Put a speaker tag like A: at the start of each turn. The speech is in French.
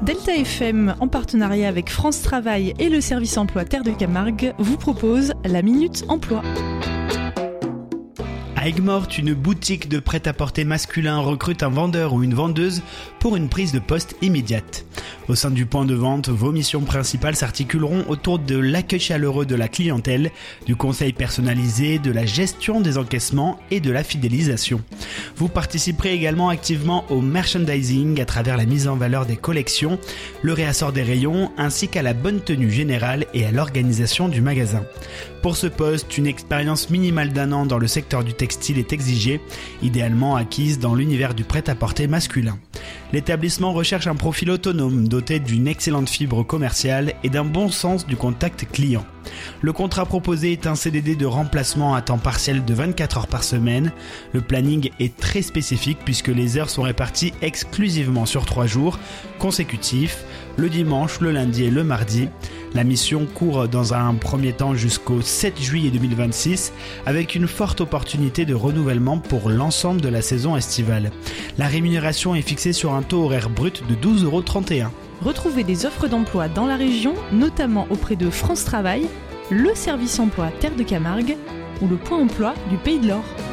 A: Delta FM, en partenariat avec France Travail et le service emploi Terre de Camargue, vous propose la Minute Emploi.
B: À Aigues-Mortes, une boutique de prêt-à-porter masculin recrute un vendeur ou une vendeuse pour une prise de poste immédiate. Au sein du point de vente, vos missions principales s'articuleront autour de l'accueil chaleureux de la clientèle, du conseil personnalisé, de la gestion des encaissements et de la fidélisation. Vous participerez également activement au merchandising à travers la mise en valeur des collections, le réassort des rayons ainsi qu'à la bonne tenue générale et à l'organisation du magasin. Pour ce poste, une expérience minimale d'1 an dans le secteur du textile est exigée, idéalement acquise dans l'univers du prêt-à-porter masculin. L'établissement recherche un profil autonome, doté d'une excellente fibre commerciale et d'un bon sens du contact client. Le contrat proposé est un CDD de remplacement à temps partiel de 24 heures par semaine. Le planning est très spécifique puisque les heures sont réparties exclusivement sur 3 jours consécutifs, le dimanche, le lundi et le mardi. La mission court dans un premier temps jusqu'au 7 juillet 2026 avec une forte opportunité de renouvellement pour l'ensemble de la saison estivale. La rémunération est fixée sur un taux horaire brut de 12,31 €.
A: Retrouvez des offres d'emploi dans la région, notamment auprès de France Travail, le service emploi Terre de Camargue ou le point emploi du Pays de l'Or.